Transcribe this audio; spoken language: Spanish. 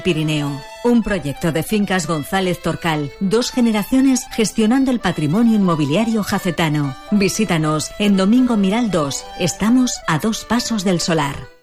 Pirineo. Un proyecto de Fincas González Torcal, 2 generaciones gestionando el patrimonio inmobiliario jacetano. Visítanos en Domingo Miral 2. Estamos a 2 pasos del solar.